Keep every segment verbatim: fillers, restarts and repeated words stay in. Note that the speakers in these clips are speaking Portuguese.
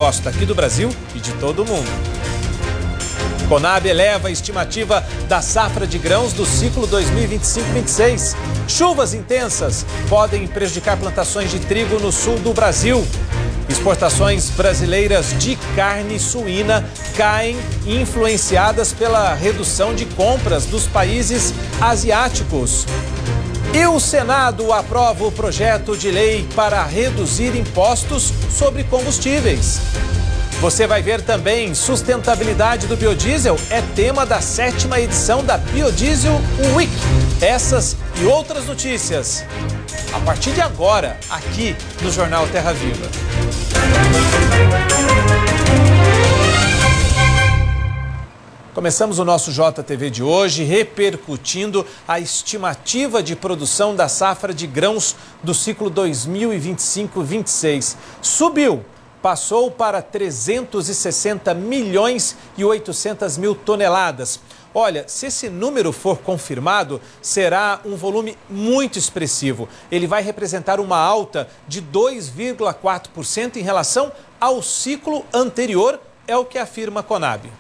gosto aqui do Brasil e de todo o mundo. Conab eleva a estimativa da safra de grãos do ciclo dois mil e vinte e cinco vinte e seis. Chuvas intensas podem prejudicar plantações de trigo no sul do Brasil. Exportações brasileiras de carne suína caem, influenciadas pela redução de compras dos países asiáticos. E o Senado aprova o projeto de lei para reduzir impostos sobre combustíveis. Você vai ver também sustentabilidade do biodiesel, é tema da sétima edição da Biodiesel Week. Essas e outras notícias a partir de agora, aqui no Jornal Terra Viva. Começamos o nosso J T V de hoje repercutindo a estimativa de produção da safra de grãos do ciclo dois mil e vinte e cinco vinte e seis. Subiu, passou para trezentos e sessenta milhões e oitocentas mil toneladas. Olha, se esse número for confirmado, será um volume muito expressivo. Ele vai representar uma alta de dois vírgula quatro por cento em relação ao ciclo anterior, é o que afirma a Conab.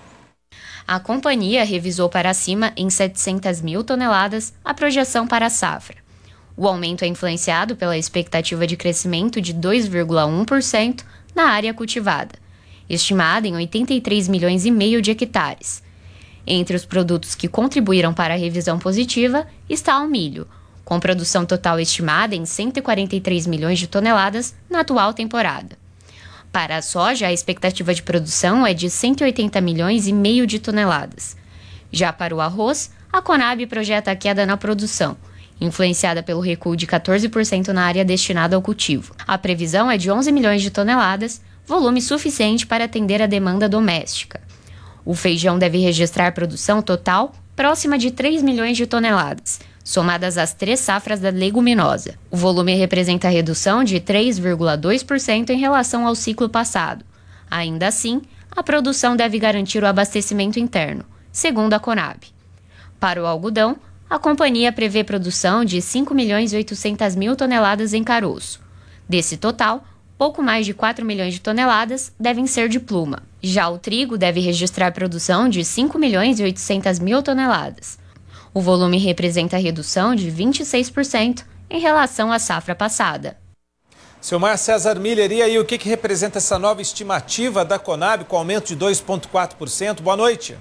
A companhia revisou para cima em setecentas mil toneladas a projeção para a safra. O aumento é influenciado pela expectativa de crescimento de dois vírgula um por cento na área cultivada, estimada em oitenta e três milhões e meio de hectares. Entre os produtos que contribuíram para a revisão positiva está o milho, com produção total estimada em cento e quarenta e três milhões de toneladas na atual temporada. Para a soja, a expectativa de produção é de cento e oitenta milhões e meio de toneladas. Já para o arroz, a Conab projeta a queda na produção, influenciada pelo recuo de quatorze por cento na área destinada ao cultivo. A previsão é de onze milhões de toneladas, volume suficiente para atender a demanda doméstica. O feijão deve registrar produção total próxima de três milhões de toneladas, somadas às três safras da leguminosa. O volume representa a redução de três vírgula dois por cento em relação ao ciclo passado. Ainda assim, a produção deve garantir o abastecimento interno, segundo a Conab. Para o algodão, a companhia prevê produção de cinco milhões e oitocentas mil toneladas em caroço. Desse total, pouco mais de quatro milhões de toneladas devem ser de pluma. Já o trigo deve registrar produção de cinco milhões e oitocentas mil toneladas. O volume representa a redução de vinte e seis por cento em relação à safra passada. Silmar César Miller, e aí o que, que representa essa nova estimativa da Conab com aumento de dois vírgula quatro por cento? Boa noite.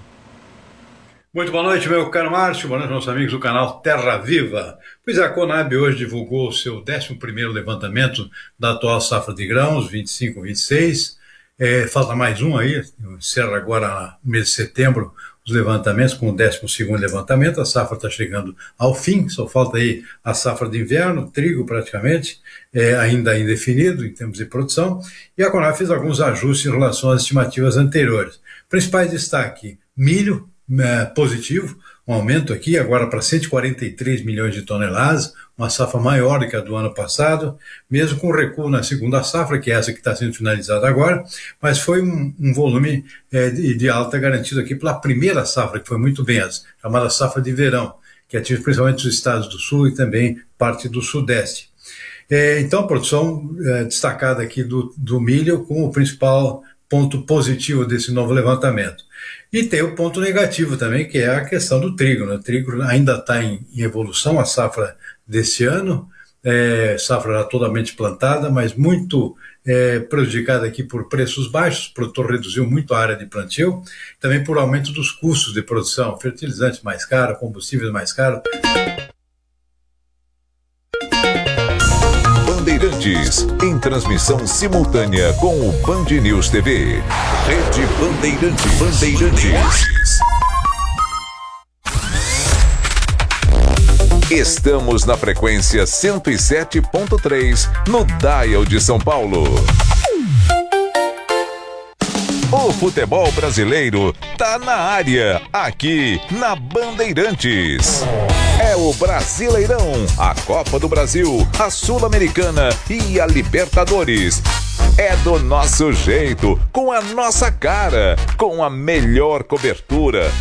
Muito boa noite, meu caro Márcio, boa noite aos nossos amigos do canal Terra Viva. Pois é, a Conab hoje divulgou o seu décimo primeiro levantamento da atual safra de grãos, vinte e cinco vinte e seis. É, falta mais um aí, encerra agora no mês de setembro os levantamentos com o décimo segundo levantamento. A safra está chegando ao fim, só falta aí a safra de inverno, trigo praticamente, é, ainda indefinido em termos de produção. E a Conab fez alguns ajustes em relação às estimativas anteriores. Principais destaque, milho, É, positivo, um aumento aqui agora para cento e quarenta e três milhões de toneladas, uma safra maior do que a do ano passado, mesmo com recuo na segunda safra, que é essa que está sendo finalizada agora, mas foi um, um volume é, de, de alta garantido aqui pela primeira safra, que foi muito bem, a chamada safra de verão, que atinge principalmente os estados do sul e também parte do sudeste. É, então a produção é, destacada aqui do, do milho como o principal ponto positivo desse novo levantamento. E tem o ponto negativo também, que é a questão do trigo, né? O trigo ainda está em, em evolução, a safra desse ano, é, safra totalmente plantada, mas muito é, prejudicada aqui por preços baixos. O produtor reduziu muito a área de plantio, também por aumento dos custos de produção, fertilizantes mais caros, combustíveis mais caros. Bandeirantes, em transmissão simultânea com o Band News T V. Rede Bandeirantes. Bandeirantes. Estamos na frequência cento e sete ponto três, no Dial de São Paulo. O futebol brasileiro tá na área, aqui na Bandeirantes. É o Brasileirão, a Copa do Brasil, a Sul-Americana e a Libertadores. É do nosso jeito, com a nossa cara, com a melhor cobertura